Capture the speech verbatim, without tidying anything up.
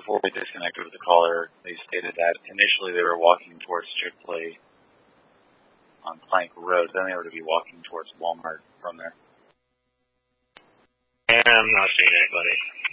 before we disconnected with the caller, they stated that initially they were walking towards Chick-fil-A on Plank Road, then they were to be walking towards Walmart from there. And I'm not seeing anybody.